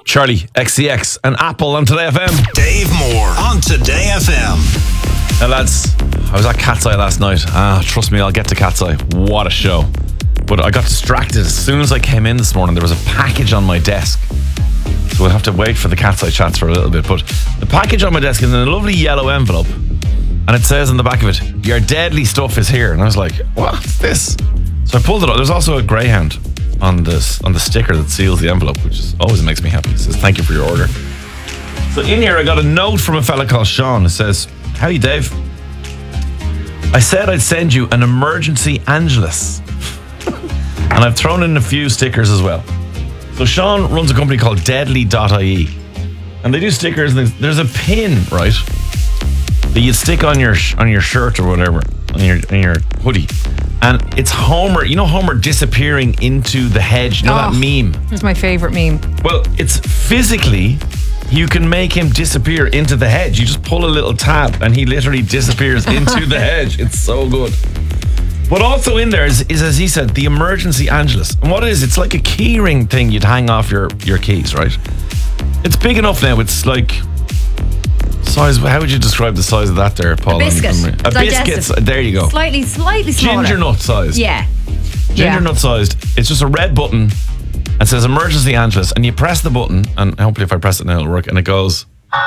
Charlie, XCX, and Apple on Today FM. Dave Moore on Today FM. Now, lads, I was at Cat's Eye last night. Trust me, I'll get to Cat's Eye. What a show. But I got distracted as soon as I came in this morning. There was a package on my desk. So we'll have to wait for the Cat's Eye chats for a little bit. But the package on my desk is in a lovely yellow envelope. And it says on the back of it, "Your deadly stuff is here." And I was like, what's this? So I pulled it out. There's also a greyhound on the sticker that seals the envelope, which always makes me happy. It says, "Thank you for your order." So in here, I got a note from a fella called Sean. It says, "How you, Dave? I said I'd send you an emergency Angelus." And I've thrown in a few stickers as well. So Sean runs a company called Deadly.ie. And they do stickers. And there's a pin, right, that you stick on your shirt or whatever, on your hoodie. And it's Homer, you know Homer disappearing into the hedge, you know that meme? It's my favourite meme. Well, it's physically, you can make him disappear into the hedge. You just pull a little tab and he literally disappears into the hedge. It's so good. But also in there is, as he said, the emergency Angelus. And what it is, it's like a key ring thing you'd hang off your keys, right? It's big enough now, it's like... size. How would you describe the size of that there, Paul? A biscuit. A biscuit. There you go. Slightly smaller. Ginger nut sized. Yeah. Ginger nut sized. It's just a red button. It says emergency Angelus, and you press the button, and hopefully if I press it now it'll work, and it goes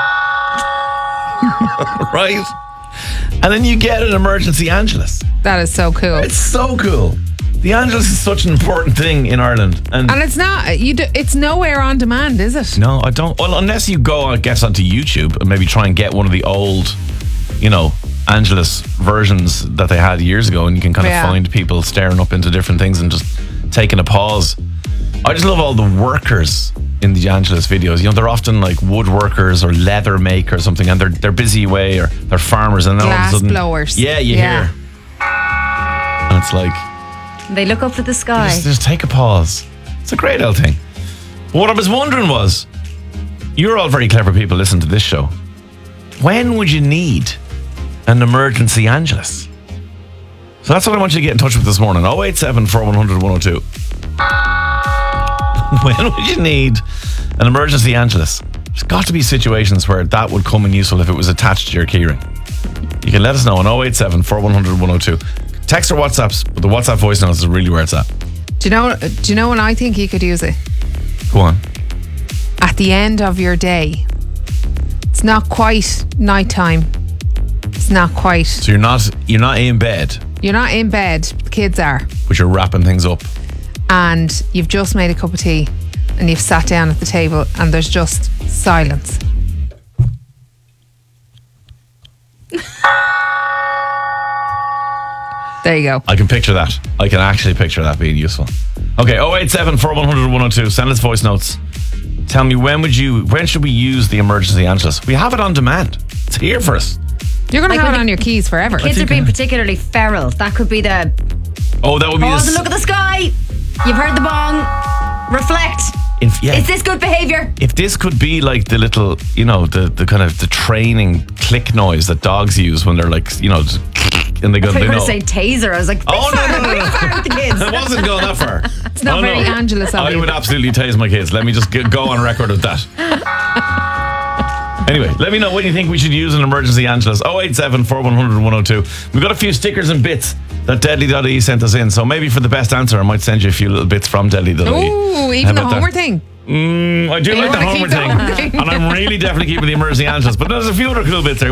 right, and then you get an emergency Angelus. That is so cool. It's so cool. The Angelus is such an important thing in Ireland, and it's not. It's nowhere on demand, is it? No, I don't. Well, unless you go and get onto YouTube and maybe try and get one of the old, Angelus versions that they had years ago, and you can kind of find people staring up into different things and just taking a pause. I just love all the workers in the Angelus videos. They're often like woodworkers or leather makers or something, and they're busy away, or they're farmers, and then all of a glass sudden, blowers. Yeah, you hear, and it's like. They look up to the sky. Just take a pause. It's a great old thing. What I was wondering was, you're all very clever people listening to this show. When would you need an emergency Angelus? So that's what I want you to get in touch with this morning. 087 4100 102. When would you need an emergency Angelus? There's got to be situations where that would come in useful if it was attached to your keyring. You can let us know on 087 4100 102. Text or WhatsApps, but the WhatsApp voice notes is really where it's at. Do you know when I think you could use it? Go on. At the end of your day. It's not quite nighttime. It's not quite. So you're not in bed. You're not in bed. The kids are. But you're wrapping things up. And you've just made a cup of tea, and you've sat down at the table, and there's just silence. There you go. I can picture that. I can actually picture that being useful. Okay, 087 4100 102. Send us voice notes. Tell me, when should we use the emergency Angelus? We have it on demand. It's here for us. You're going to have it on your keys forever. Kids are being particularly feral. That could be the... Oh, that would be... Pause and look at the sky. You've heard the bong. Reflect. Is this good behaviour? If this could be like the little, the kind of the training click noise that dogs use when they're like, and they go, I thought you were know. going to say taser. I was like, no. with the kids. I wasn't going that far. It's not very Angelus of I you. would absolutely tase my kids. Let me just go on record with that. Anyway, let me know when you think we should use an emergency Angelus. 087 4100 102. We've got a few stickers and bits that Deadly.ie sent us in. So maybe for the best answer, I might send you a few little bits from Deadly.ie. Ooh, even the Homer thing. I do like the Homer thing. And I'm really definitely keeping the emergency Angelus. But there's a few other cool bits there.